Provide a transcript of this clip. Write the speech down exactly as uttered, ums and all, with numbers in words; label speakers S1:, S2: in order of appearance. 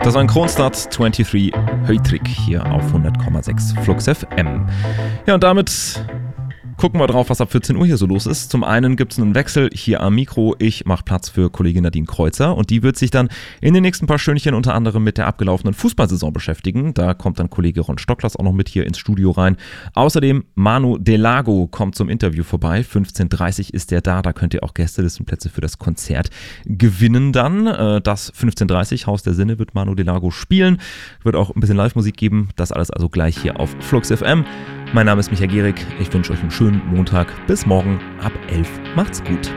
S1: Das war ein Kronstadt dreiundzwanzig Höytrik hier auf hundert Komma sechs Flux F M. Ja, und damit gucken wir drauf, was ab vierzehn Uhr hier so los ist. Zum einen gibt es einen Wechsel hier am Mikro. Ich mache Platz für Kollegin Nadine Kreuzer und die wird sich dann in den nächsten paar Stündchen unter anderem mit der abgelaufenen Fußballsaison beschäftigen. Da kommt dann Kollege Ron Stocklers auch noch mit hier ins Studio rein. Außerdem Manu Delago kommt zum Interview vorbei. fünfzehn Uhr dreißig ist der da. Da könnt ihr auch Gästelistenplätze für das Konzert gewinnen dann. Das fünfzehn Uhr dreißig, Haus der Sinne, wird Manu Delago spielen. Wird auch ein bisschen Live-Musik geben. Das alles also gleich hier auf Flux F M. Mein Name ist Michael Gehrig. Ich wünsche euch einen schönen Montag. Bis morgen ab elf. Macht's gut.